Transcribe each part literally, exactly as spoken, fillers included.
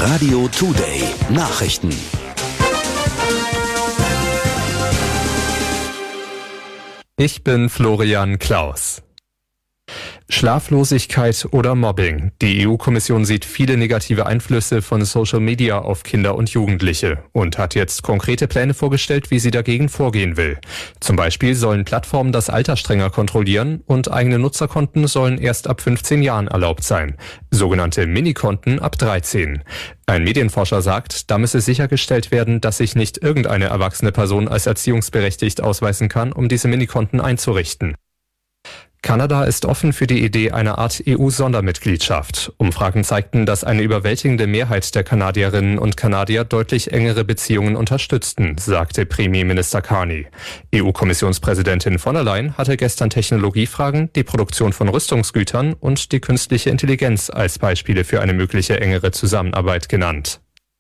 Radio Today Nachrichten. Ich bin Florian Klaus. Schlaflosigkeit oder Mobbing. Die E U-Kommission sieht viele negative Einflüsse von Social Media auf Kinder und Jugendliche und hat jetzt konkrete Pläne vorgestellt, wie sie dagegen vorgehen will. Zum Beispiel sollen Plattformen das Alter strenger kontrollieren und eigene Nutzerkonten sollen erst ab fünfzehn Jahren erlaubt sein. Sogenannte Minikonten ab dreizehn. Ein Medienforscher sagt, da müsse sichergestellt werden, dass sich nicht irgendeine erwachsene Person als erziehungsberechtigt ausweisen kann, um diese Minikonten einzurichten. Kanada ist offen für die Idee einer Art E U-Sondermitgliedschaft. Umfragen zeigten, dass eine überwältigende Mehrheit der Kanadierinnen und Kanadier deutlich engere Beziehungen unterstützten, sagte Premierminister Carney. E U-Kommissionspräsidentin von der Leyen hatte gestern Technologiefragen, die Produktion von Rüstungsgütern und die künstliche Intelligenz als Beispiele für eine mögliche engere Zusammenarbeit genannt.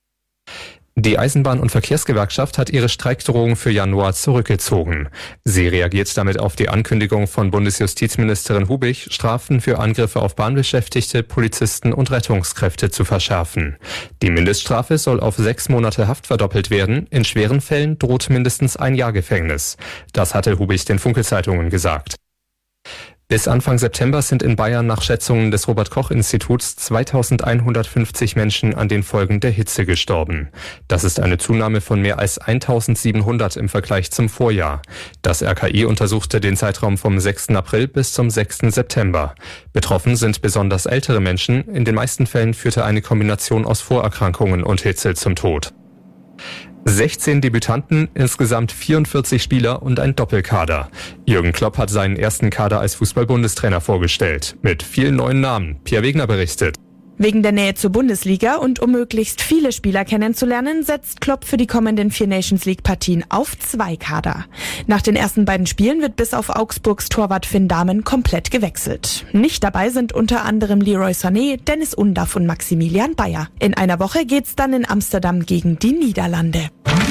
Die Eisenbahn- und Verkehrsgewerkschaft hat ihre Streikdrohung für Januar zurückgezogen. Sie reagiert damit auf die Ankündigung von Bundesjustizministerin Hubig, Strafen für Angriffe auf Bahnbeschäftigte, Polizisten und Rettungskräfte zu verschärfen. Die Mindeststrafe soll auf sechs Monate Haft verdoppelt werden. In schweren Fällen droht mindestens ein Jahr Gefängnis. Das hatte Hubig den Funke-Zeitungen gesagt. Bis Anfang September sind in Bayern nach Schätzungen des Robert-Koch-Instituts zweitausendeinhundertfünfzig Menschen an den Folgen der Hitze gestorben. Das ist eine Zunahme von mehr als eintausendsiebenhundert im Vergleich zum Vorjahr. Das R K I untersuchte den Zeitraum vom sechsten April bis zum sechsten September. Betroffen sind besonders ältere Menschen. In den meisten Fällen führte eine Kombination aus Vorerkrankungen und Hitze zum Tod. sechzehn Debütanten, insgesamt vierundvierzig Spieler und ein Doppelkader. Jürgen Klopp hat seinen ersten Kader als Fußball-Bundestrainer vorgestellt. Mit vielen neuen Namen. Pierre Wegner berichtet. Wegen der Nähe zur Bundesliga und um möglichst viele Spieler kennenzulernen, setzt Klopp für die kommenden vier Nations-League-Partien auf zwei Kader. Nach den ersten beiden Spielen wird bis auf Augsburgs Torwart Finn Dahmen komplett gewechselt. Nicht dabei sind unter anderem Leroy Sané, Dennis Undaff und Maximilian Bayer. In einer Woche geht's dann in Amsterdam gegen die Niederlande.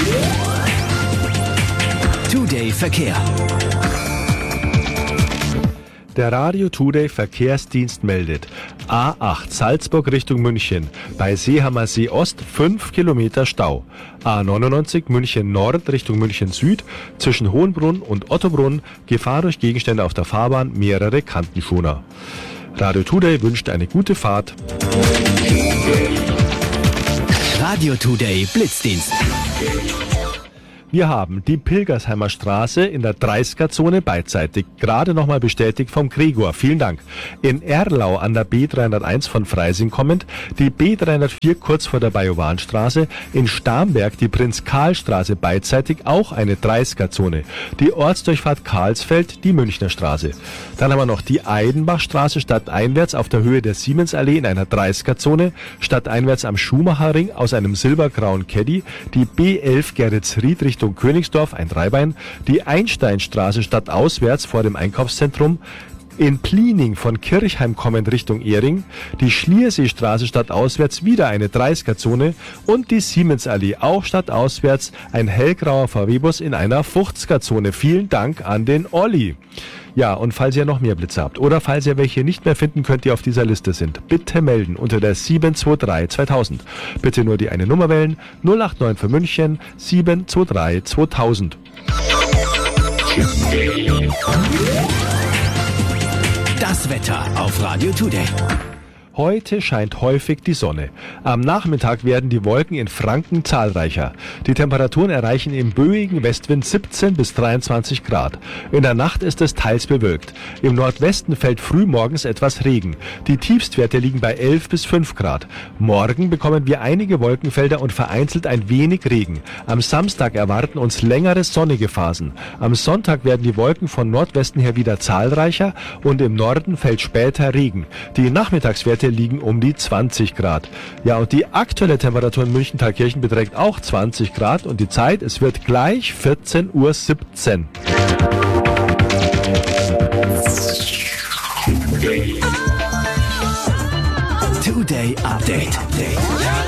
Today Verkehr. Der Radio Today Verkehrsdienst meldet A acht Salzburg Richtung München, bei Seehammer See Ost fünf Kilometer Stau. A neunundneunzig München Nord Richtung München Süd, zwischen Hohenbrunn und Ottobrunn Gefahr durch Gegenstände auf der Fahrbahn, mehrere Kantenschoner. Radio Today wünscht eine gute Fahrt. Radio Today Blitzdienst. Wir haben die Pilgersheimer Straße in der dreißiger-Zone beidseitig, gerade nochmal bestätigt vom Gregor, vielen Dank. In Erlau an der B dreihunderteins von Freising kommend, die B dreihundertvier kurz vor der Bajowanstraße, in Starnberg die Prinz-Karl-Straße beidseitig, auch eine dreißiger-Zone. Die Ortsdurchfahrt Karlsfeld, die Münchner Straße. Dann haben wir noch die Eidenbachstraße stadteinwärts auf der Höhe der Siemensallee in einer dreißiger-Zone, stadteinwärts am Schumacherring aus einem silbergrauen Caddy, die B elf Geretsried Richtung Königsdorf, ein Dreibein, die Einsteinstraße stadtauswärts vor dem Einkaufszentrum, in Pliening von Kirchheim kommend Richtung Ehring, die Schlierseestraße stadtauswärts wieder eine dreißiger-Zone und die Siemensallee auch stadtauswärts, ein hellgrauer V W-Bus in einer fünfziger-Zone. Vielen Dank an den Olli. Ja, und falls ihr noch mehr Blitze habt oder falls ihr welche nicht mehr finden könnt, die auf dieser Liste sind, bitte melden unter der sieben zwei drei zweitausend. Bitte nur die eine Nummer wählen, null acht neun für München, sieben zwei drei zweitausend. Das Wetter auf Radio Today. Heute scheint häufig die Sonne. Am Nachmittag werden die Wolken in Franken zahlreicher. Die Temperaturen erreichen im böigen Westwind siebzehn bis dreiundzwanzig Grad. In der Nacht ist es teils bewölkt. Im Nordwesten fällt frühmorgens etwas Regen. Die Tiefstwerte liegen bei elf bis fünf Grad. Morgen bekommen wir einige Wolkenfelder und vereinzelt ein wenig Regen. Am Samstag erwarten uns längere sonnige Phasen. Am Sonntag werden die Wolken von Nordwesten her wieder zahlreicher und im Norden fällt später Regen. Die Nachmittagswerte liegen um die zwanzig Grad. Ja, und die aktuelle Temperatur in München-Thalkirchen beträgt auch zwanzig Grad und die Zeit, es wird gleich vierzehn Uhr siebzehn. Today Update.